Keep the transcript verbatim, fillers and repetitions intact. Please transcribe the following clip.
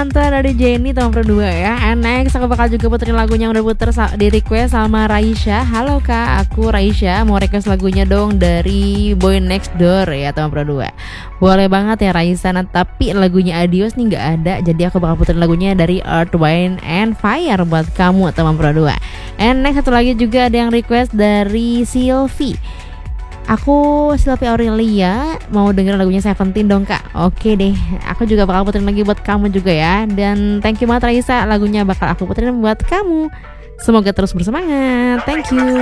mantap dari Jenny teman berdua ya. And next aku bakal juga puterin lagunya yang udah puter di request sama Raisya. Halo kak, aku Raisya, mau request lagunya dong dari Boy Next Door ya teman berdua. Boleh banget ya Raisa, nah, tapi lagunya Adios nih nggak ada, jadi aku bakal puterin lagunya dari Earth, Wind and Fire buat kamu teman berdua. And next satu lagi juga ada yang request dari Sylvie. Aku Sylvie Aurelia mau denger lagunya Seventeen dong kak. Oke deh, aku juga bakal puterin lagi buat kamu juga ya. Dan thank you banget Raisa, lagunya bakal aku puterin buat kamu. Semoga terus bersemangat. Thank you.